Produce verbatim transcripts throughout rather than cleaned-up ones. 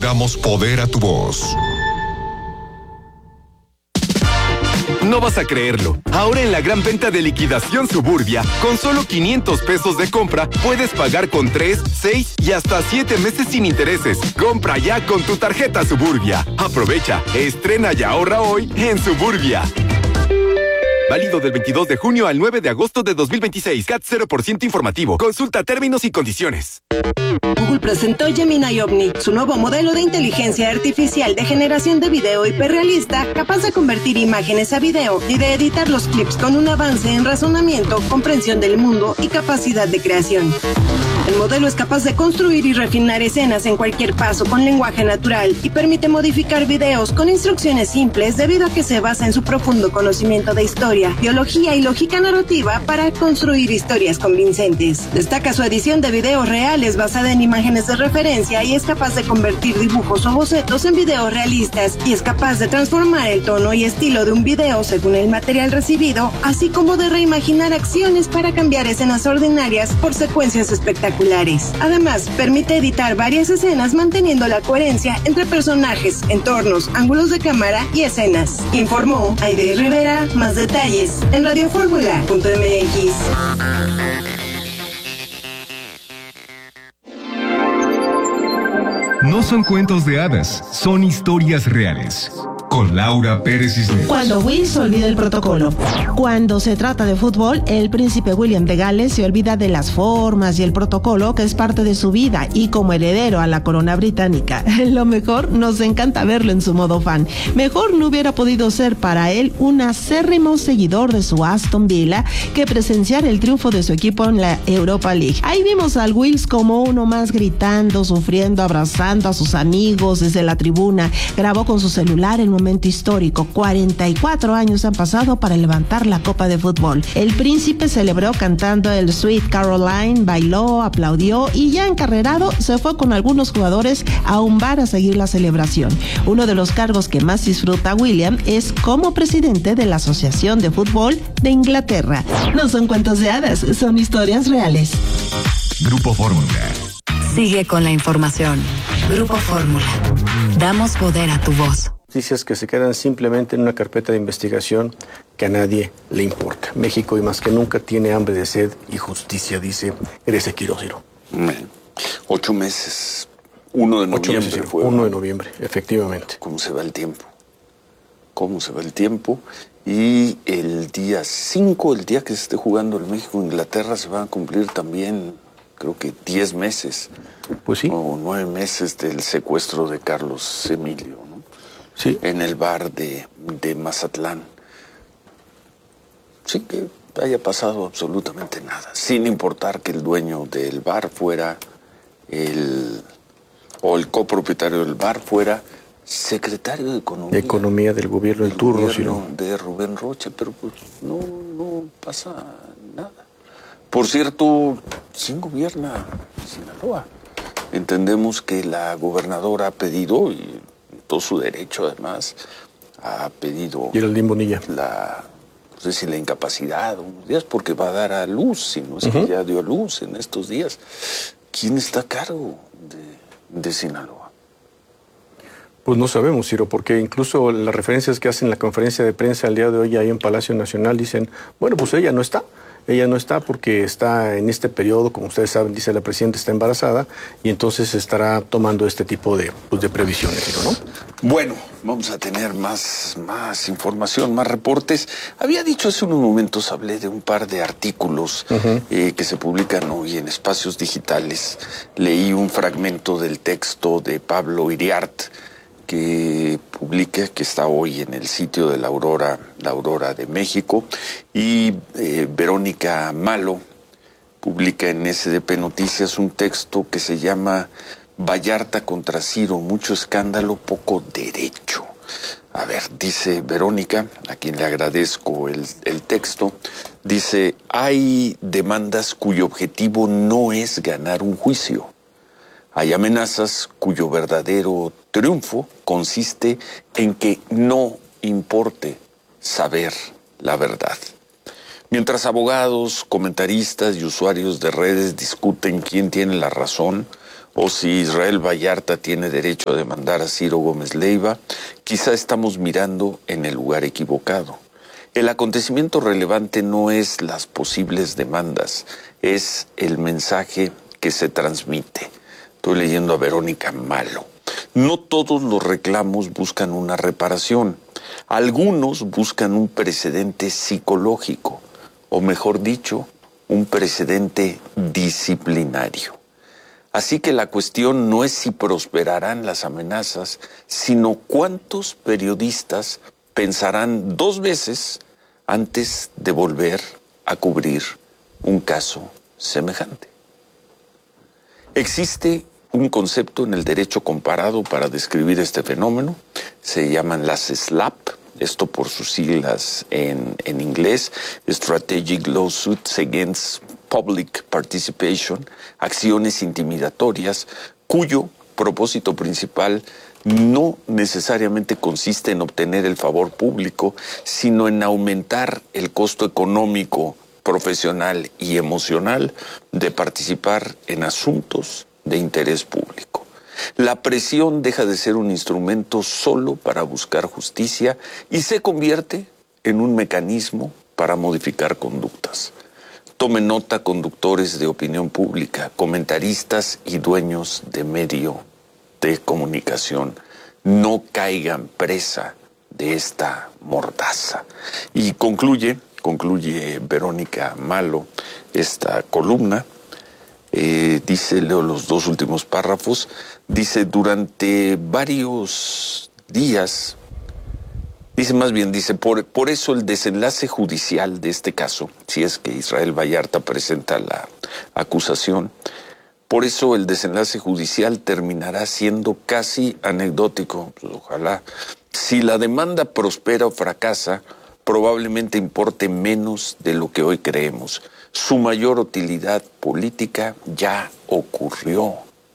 damos poder a tu voz. No vas a creerlo. Ahora en la gran venta de liquidación Suburbia, con solo quinientos pesos de compra, puedes pagar con tres, seis y hasta siete meses sin intereses. Compra ya con tu tarjeta Suburbia. Aprovecha, estrena y ahorra hoy en Suburbia. Válido del veintidós de junio al nueve de agosto de dos mil veintiséis. C A T cero por ciento informativo. Consulta términos y condiciones. Google presentó Gemini Omni, su nuevo modelo de inteligencia artificial de generación de video hiperrealista, capaz de convertir imágenes a video y de editar los clips con un avance en razonamiento, comprensión del mundo y capacidad de creación. El modelo es capaz de construir y refinar escenas en cualquier paso con lenguaje natural y permite modificar videos con instrucciones simples debido a que se basa en su profundo conocimiento de historia, biología y lógica narrativa para construir historias convincentes. Destaca su edición de videos reales basada en imágenes de referencia y es capaz de convertir dibujos o bocetos en videos realistas y es capaz de transformar el tono y estilo de un video según el material recibido, así como de reimaginar acciones para cambiar escenas ordinarias por secuencias espectaculares. Además, permite editar varias escenas manteniendo la coherencia entre personajes, entornos, ángulos de cámara y escenas. Informó Aide Rivera. Más detalles en radio fórmula punto m x. No son cuentos de hadas, son historias reales. Con Laura Pérez Cisneros. Cuando Will se olvida el protocolo. Cuando se trata de fútbol, el príncipe William de Gales se olvida de las formas y el protocolo que es parte de su vida y como heredero a la corona británica. Lo mejor, nos encanta verlo en su modo fan. Mejor no hubiera podido ser para él un acérrimo seguidor de su Aston Villa que presenciar el triunfo de su equipo en la Europa League. Ahí vimos al Wills como uno más gritando, sufriendo, abrazando a sus amigos desde la tribuna. Grabó con su celular el momento histórico. cuarenta y cuatro años han pasado para levantar la copa de fútbol. El príncipe celebró cantando el Sweet Caroline, bailó, aplaudió y ya encarrerado se fue con algunos jugadores a un bar a seguir la celebración. Uno de los cargos que más disfruta William es como presidente de la Asociación de Fútbol de Inglaterra. No son cuentos de hadas, son historias reales. Grupo Fórmula. Sigue con la información. Grupo Fórmula. Damos poder a tu voz. Noticias que se quedan simplemente en una carpeta de investigación que a nadie le importa. México, y más que nunca, tiene hambre de sed y justicia, dice Grece Quirós. Ocho meses. Uno de noviembre. Ocho meses, fue uno de noviembre, efectivamente. ¿Cómo se va el tiempo? ¿Cómo se va el tiempo? Y el día cinco, el día que se esté jugando el México-Inglaterra, se van a cumplir también, creo que diez meses. Pues sí. O nueve meses del secuestro de Carlos Emilio, ¿no? Sí. En el bar de, de Mazatlán. Sin que haya pasado absolutamente nada. Sin importar que el dueño del bar fuera el... o el copropietario del bar fuera secretario de Economía. De Economía del gobierno del turno, sino de Rubén Rocha, pero pues no, no pasa nada. Por cierto, ¿quién gobierna Sinaloa? Entendemos que la gobernadora ha pedido, y todo su derecho además, ha pedido... Geraldine Bonilla. La, no sé si la incapacidad, unos días, porque va a dar a luz, si no es uh-huh. que ya dio a luz en estos días. ¿Quién está a cargo de, de Sinaloa? Pues no sabemos, Ciro, porque incluso las referencias que hacen en la conferencia de prensa el día de hoy ahí en Palacio Nacional dicen, bueno, pues ella no está. Ella no está porque está en este periodo, como ustedes saben, dice la presidenta, está embarazada y entonces estará tomando este tipo de, pues, de previsiones, ¿no? Bueno, vamos a tener más, más información, más reportes. Había dicho hace unos momentos, hablé de un par de artículos uh-huh. eh, que se publican hoy en espacios digitales. Leí un fragmento del texto de Pablo Iriart, que publica, que está hoy en el sitio de la Aurora, la Aurora de México, y eh, Verónica Malo publica en S D P Noticias un texto que se llama Vallarta contra Ciro, mucho escándalo, poco derecho. A ver, dice Verónica, a quien le agradezco el, el texto, dice, hay demandas cuyo objetivo no es ganar un juicio. Hay amenazas cuyo verdadero triunfo consiste en que no importe saber la verdad. Mientras abogados, comentaristas y usuarios de redes discuten quién tiene la razón, o si Israel Vallarta tiene derecho a demandar a Ciro Gómez Leiva, quizá estamos mirando en el lugar equivocado. El acontecimiento relevante no es las posibles demandas, es el mensaje que se transmite. Estoy leyendo a Verónica Malo. No todos los reclamos buscan una reparación. Algunos buscan un precedente psicológico, o mejor dicho, un precedente disciplinario. Así que la cuestión no es si prosperarán las amenazas, sino cuántos periodistas pensarán dos veces antes de volver a cubrir un caso semejante. Existe un concepto en el derecho comparado para describir este fenómeno. Se llaman las SLAP, esto por sus siglas en, en inglés, Strategic Lawsuits Against Public Participation, acciones intimidatorias, cuyo propósito principal no necesariamente consiste en obtener el favor público, sino en aumentar el costo económico, profesional y emocional de participar en asuntos de interés público. La presión deja de ser un instrumento solo para buscar justicia y se convierte en un mecanismo para modificar conductas. Tomen nota, conductores de opinión pública, comentaristas y dueños de medio de comunicación. No caigan presa de esta mordaza. Y concluye, concluye Verónica Malo esta columna. Eh, dice, leo los dos últimos párrafos, dice, durante varios días, dice más bien, dice, por, por eso el desenlace judicial de este caso, si es que Israel Vallarta presenta la acusación, por eso el desenlace judicial terminará siendo casi anecdótico. Pues ojalá. Si la demanda prospera o fracasa, probablemente importe menos de lo que hoy creemos. Su mayor utilidad política ya ocurrió.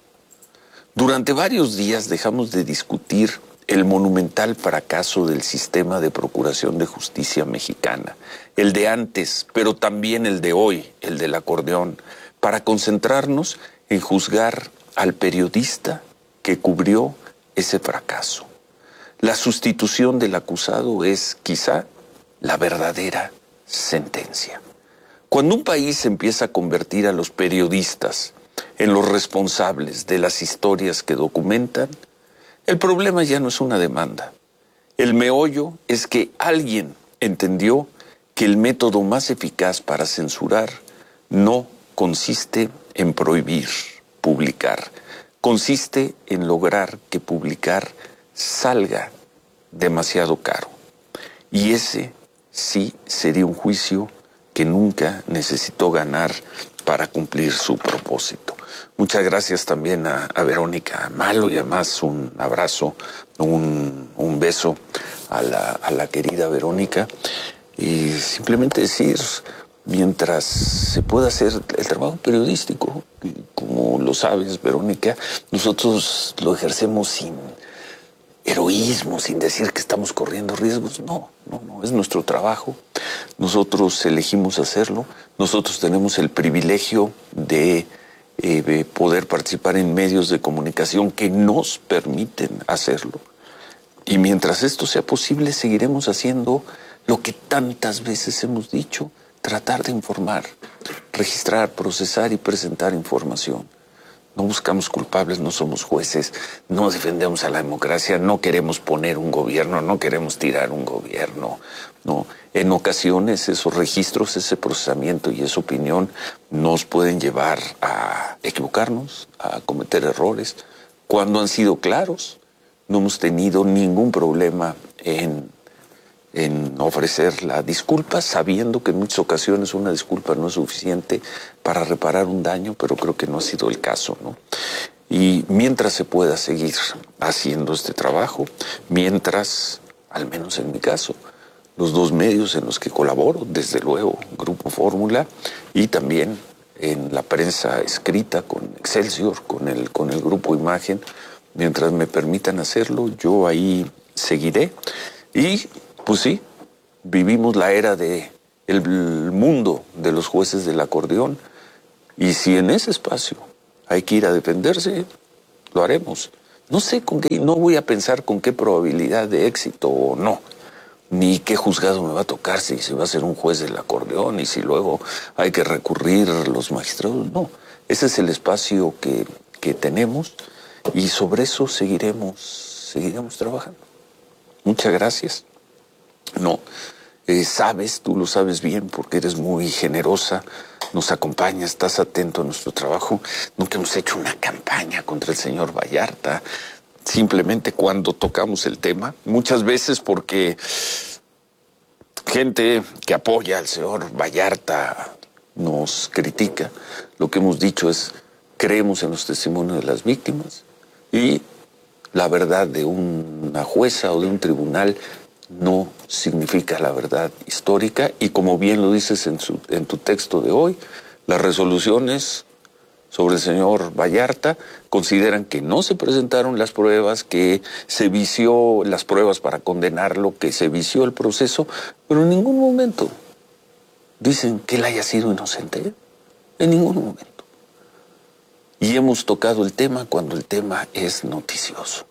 Durante varios días dejamos de discutir el monumental fracaso del sistema de procuración de justicia mexicana, el de antes, pero también el de hoy, el del acordeón, para concentrarnos en juzgar al periodista que cubrió ese fracaso. La sustitución del acusado es, quizá, la verdadera sentencia. Cuando un país empieza a convertir a los periodistas en los responsables de las historias que documentan, el problema ya no es una demanda. El meollo es que alguien entendió que el método más eficaz para censurar no consiste en prohibir publicar, consiste en lograr que publicar salga demasiado caro. Y ese sí sería un juicio que nunca necesitó ganar para cumplir su propósito. Muchas gracias también a, a Verónica Malo y además un abrazo, un, un beso a la, a la querida Verónica. Y simplemente decir, mientras se pueda hacer el trabajo periodístico, como lo sabes, Verónica, nosotros lo ejercemos sin heroísmo, sin decir que estamos corriendo riesgos. No, no, no, es nuestro trabajo. Nosotros elegimos hacerlo. Nosotros tenemos el privilegio de, eh, de poder participar en medios de comunicación que nos permiten hacerlo. Y mientras esto sea posible, seguiremos haciendo lo que tantas veces hemos dicho, tratar de informar, registrar, procesar y presentar información. No buscamos culpables, no somos jueces, no defendemos a la democracia, no queremos poner un gobierno, no queremos tirar un gobierno. No. En ocasiones esos registros, ese procesamiento y esa opinión nos pueden llevar a equivocarnos, a cometer errores. Cuando han sido claros, no hemos tenido ningún problema en, en ofrecer la disculpa, sabiendo que en muchas ocasiones una disculpa no es suficiente para reparar un daño, pero creo que no ha sido el caso, ¿no? Y mientras se pueda seguir haciendo este trabajo, mientras, al menos en mi caso, los dos medios en los que colaboro, desde luego, Grupo Fórmula, y también en la prensa escrita con Excelsior, con el, con el Grupo Imagen, mientras me permitan hacerlo, yo ahí seguiré. Y, pues sí, vivimos la era de el mundo de los jueces del acordeón, y si en ese espacio hay que ir a defenderse, lo haremos. No sé con qué, no voy a pensar con qué probabilidad de éxito o no, ni qué juzgado me va a tocar, si se va a ser un juez del acordeón y si luego hay que recurrir a los magistrados. No, ese es el espacio que, que tenemos y sobre eso seguiremos, seguiremos trabajando. Muchas gracias. No, eh, sabes, tú lo sabes bien porque eres muy generosa, nos acompañas, estás atento a nuestro trabajo. Nunca hemos hecho una campaña contra el señor Vallarta, simplemente cuando tocamos el tema, muchas veces porque gente que apoya al señor Vallarta nos critica. Lo que hemos dicho es, creemos en los testimonios de las víctimas y la verdad de una jueza o de un tribunal no significa la verdad histórica y como bien lo dices en, su, en tu texto de hoy, las resoluciones sobre el señor Vallarta consideran que no se presentaron las pruebas, que se vició las pruebas para condenarlo, que se vició el proceso, pero en ningún momento dicen que él haya sido inocente, en ningún momento. Y hemos tocado el tema cuando el tema es noticioso.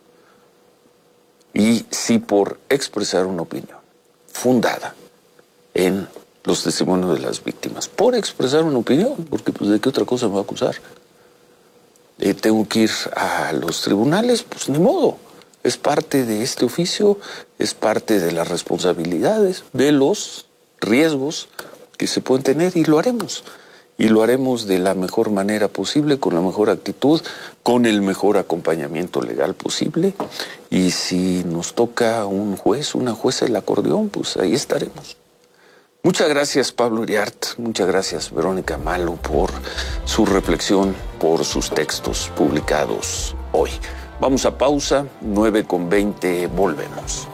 Y si por expresar una opinión fundada en los testimonios de las víctimas, por expresar una opinión, porque pues de qué otra cosa me va a acusar, eh, tengo que ir a los tribunales, pues ni modo, es parte de este oficio, es parte de las responsabilidades, de los riesgos que se pueden tener y lo haremos. Y lo haremos de la mejor manera posible, con la mejor actitud, con el mejor acompañamiento legal posible. Y si nos toca un juez, una jueza del acordeón, pues ahí estaremos. Muchas gracias, Pablo Iriart. Muchas gracias, Verónica Malo, por su reflexión, por sus textos publicados hoy. Vamos a pausa, nueve con veinte, volvemos.